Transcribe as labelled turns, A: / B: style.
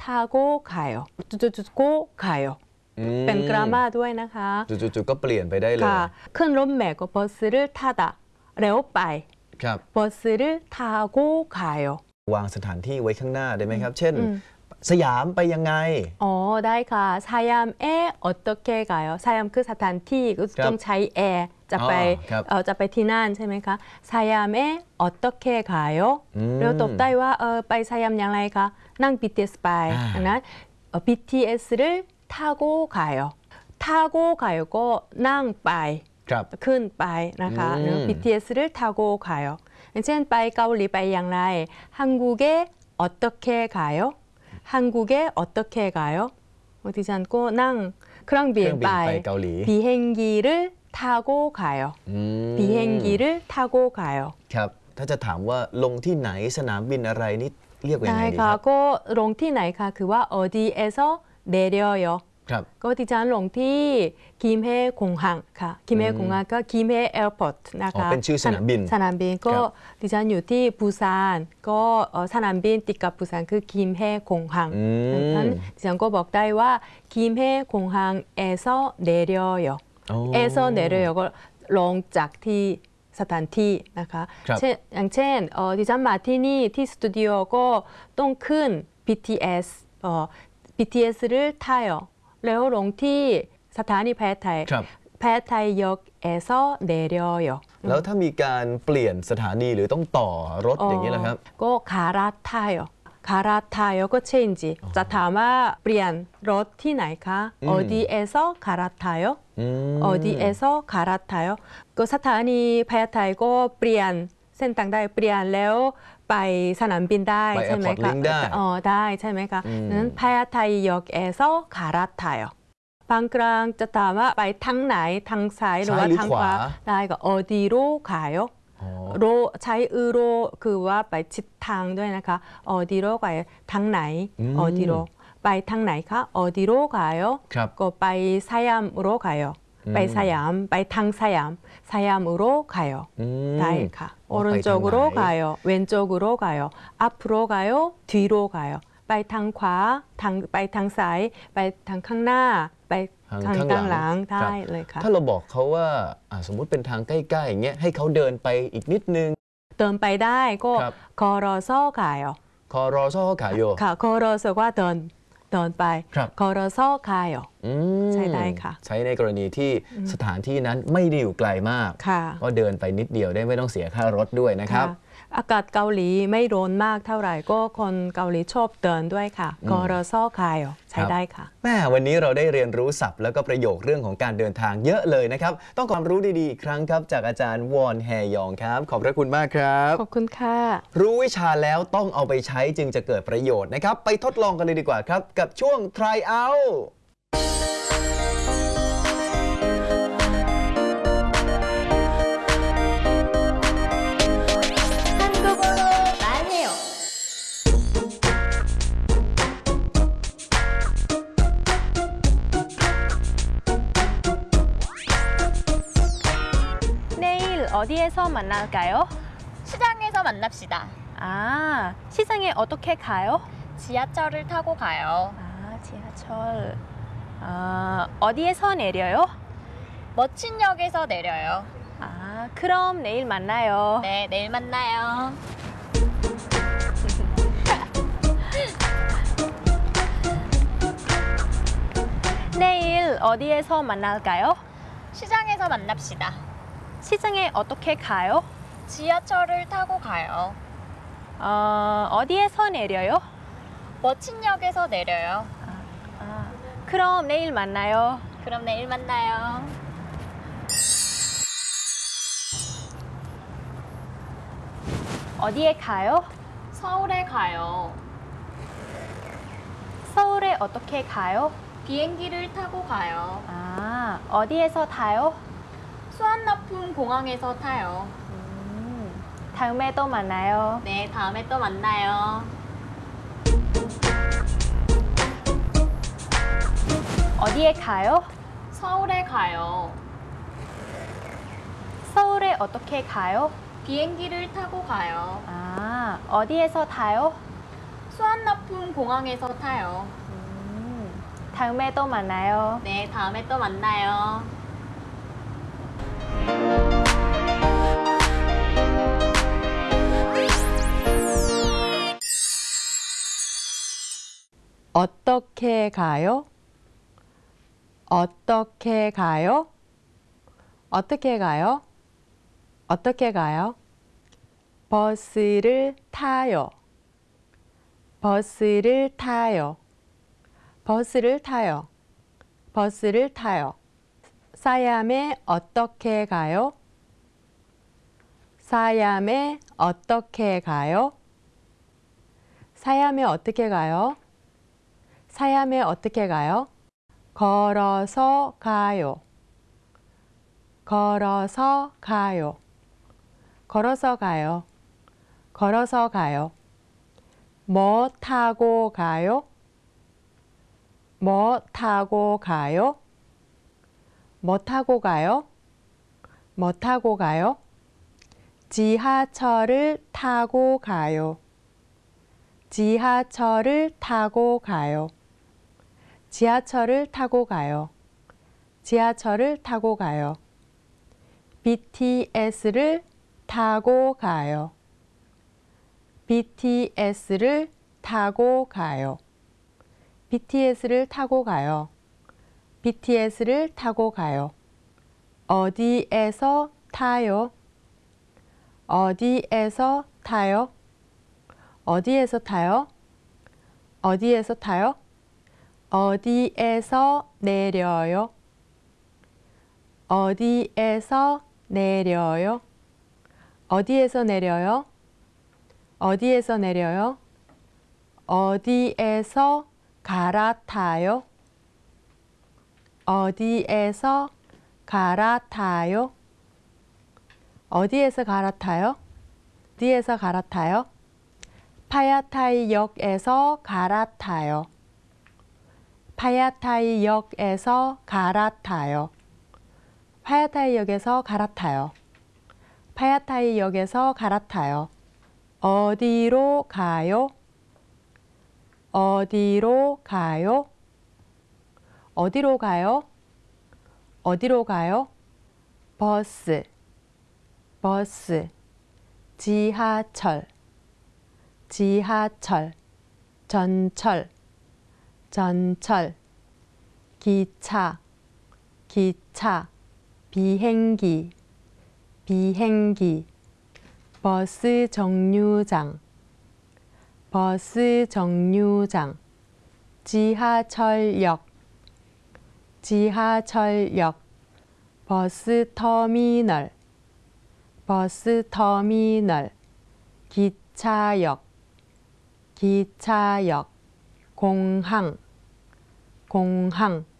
A: 타고 가요. 고 가요.เป็นกราม่าด้วยนะคะ
B: จุดๆก็เปลี่ยนไปได้เลย
A: ค่ะขึ้นรถเมล์ก็버스를 타다 เร็วไป
B: ครับ
A: 버스를 타고 가요
B: วางสถานที่ไว้ข้างหน้าได้ไหมครับ เช่น สยามไปยังไง
A: อ๋อได้ค่ะ사얌에 어떻게 가요 สยามคือสถานที่ก็ต้องใช้แอร์จะไปที่นั่นใช่ไหมคะ사얌에 어떻게 가요 เราตอบได้ว่าไปสยามอย่างไรคะนั่ง BTS ไปดังนั้น BTS를 타고 가요 타고 가요 ก็นั่งไปขึ้นไปนะคะ BTS를 타고 가요 อย่างเช่นไปเกาหลีไปอย่างไร 한국에 어떻게 가요 한국에 어떻게 가요? 어디 않고 낭 크랑비엔 바이 비행기를 타고 가요. 비행기를 타고 가요.
B: ครับถ้าจะถามว่าลงที่ไหนสนามบินอะไรนี่เรียกว่ายังไงดีครับ
A: ก็ลงที่ไหนคะคือว่า 어디에서 내려요.
B: ครับ
A: ก็ดิฉันลงที่กิมเฮคงฮังค่ะกิมเฮคงฮังก็กิมเฮแอร์พอร์ตนะคะ
B: เป็นชื่อสนามบิน
A: ก็ดิฉันอยู่ที่ปูซานก็สนามบินติดกับปูซานคือกิมเฮคงฮังดังนั้นดิฉันก็บอกได้ว่ากิมเฮคงฮัง에서 내려요 에서 내려요ก็ลงจากที่สถานที่นะคะอย่างเช่นดิฉันมาที่นี่ที่สตูดิโอก็ต้องขึ้น BTS BTS를 타요แล้วลงที่สถานีแพทย์ไทย역에서 내려요
B: แล้วถ้ามีการเปลี่ยนสถานีหรือต้องต่อรถอย่างนี้ล่ะครับ
A: ก็갈아타요ก็ change จะถามว่าเปลี่ยนรถที่ไหนคะ 어디에서 갈아타요 어디에서 갈아타요 ก็สถานีแพทย์ไทยก็เปลี่ยนเส้นทางได้เปลี่ยนแล้วไปสนามบินได้ใช่ไหมคะได้ใช่ไหมคะนั้นแพทย์ไทย역에서 갈아타요บางครั้งจะถามว่าไปทางไหนทางซ้ายหรือว่าทางขวาได้ก็어디로 가요โรใช้โรคือว่าไปทิศทางด้วยนะคะ어디로 가요ทางไหน어디로ไปทางไหนคะ어디로 가요ก็ไปสยาม으로 가요ไปสยามไปทางสยาม으로 가요ได้ค่ะ오른쪽으로 가요 왼쪽으로 가요 앞으로 가요 뒤로 가요ไปทางขวาไปทางซ้ายไปทางข้างหน้าไปทางหลังได้เลยค่ะ
B: ถ้าเราบอกเขาว่าสมมุติเป็นทางใกล้ๆอย่างเงี้ยให้เขาเดินไปอีกนิดนึง
A: เดินไปได้ก็걸어서 가요
B: 걸어서 가요
A: ค่ะ걸어서ว่าเดินไป걸어서 가요ใช้ได้ค่ะ
B: ใช้ในกรณีที่สถานที่นั้นไม่ได้อยู่ไกลมากก็เดินไปนิดเดียวได้ไม่ต้องเสียค่ารถด้วยนะครับ
A: อากาศเกาหลีไม่ร้อนมากเท่าไหร่ก็คนเกาหลีชอบเดินด้วยค่ะ걸어서 가요ใช้ได้ค่ะ
B: แม่วันนี้เราได้เรียนรู้ศัพท์แล้วก็ประโยคเรื่องของการเดินทางเยอะเลยนะครับต้องความรู้ดีๆอีกครั้งครับจากอาจารย์วอนแฮยองครับขอบพระคุณมากครับ
A: ขอบคุณค่ะ
B: รู้วิชาแล้วต้องเอาไปใช้จึงจะเกิดประโยชน์นะครับไปทดลองกันเลยดีกว่าครับกับช่วง try out
A: 어디에서 만날까요?
C: 시장에서 만납시다.
A: 아, 시장에 어떻게 가요?
C: 지하철을 타고 가요.
A: 아, 지하철. 어디에서 내려요?
C: 멋진 역에서 내려요.
A: 아, 그럼 내일 만나요.
C: 네, 내일 만나요.
A: 내일 어디에서 만날까요?
C: 시장에서 만납시다.
A: 시장에 어떻게 가요?
C: 지하철을 타고 가요.
A: 어디에서 내려요?
C: 멋진 역에서 내려요.
A: 그럼 내일 만나요.
C: 그럼 내일 만나요.
A: 어디에 가요?
C: 서울에 가요.
A: 서울에 어떻게 가요?
C: 비행기를 타고 가요.
A: 아, 어디에서 타요?
C: 수완나품 공항에서 타요.
A: 다음에 또 만나요.
C: 네, 다음에 또 만나요.
A: 어디에 가요?
C: 서울에 가요.
A: 서울에 어떻게 가요?
C: 비행기를 타고 가요.
A: 아, 어디에서 타요?
C: 수완나품 공항에서 타요.
D: 다음에 또 만나요.
C: 네, 다음에 또 만나요.
A: 어떻게 가요? 어떻게 가요? 어떻게 가요? 어떻게 가요? 버스를 타요. 버스를 타요. 버스를 타요. 버스를 타요. 사얌에 어떻게 가요? 사얌에 어떻게 가요? 사얌에 어떻게 가요? 사얌에 어떻게 가요? 걸어서 가요. 걸어서 가요. 걸어서 가요. 걸어서 가요. 뭐 타고 가요? 뭐 타고 가요? 뭐 타고 가요? 뭐 타고 가요? 지하철을 타고 가요. 지하철을 타고 가요. 지하철을 타고 가요. 지하철을 타고 가요. BTS를 타고 가요. BTS를 타고 가요. BTS를 타고 가요. BTS를 타고 가요. 어디에서 타요? 어디에서 타요? 어디에서 타요? 어디에서 타요? 어디에서 내려요? 어디에서 내려요? 어디에서 내려요? 어디에서 내려요? 어디에서 갈아타요? 어디에서 갈아타요? 어디에서 갈아타요? 어디에서 갈아타요? 파야타이역에서 갈아타요. 파야타이역에서 갈아타요. 파야타이역에서 갈아타요. 파야타이역에서 갈아타요. 어디로 가요? 어디로 가요? 어디로 가요? 어디로 가요? 버스, 버스, 지하철, 지하철, 전철, 전철, 기차, 기차, 비행기, 비행기, 버스 정류장, 버스 정류장, 지하철역, 지하철역, 버스 터미널, 버스 터미널, 기차역, 기차역, 공항, 공항,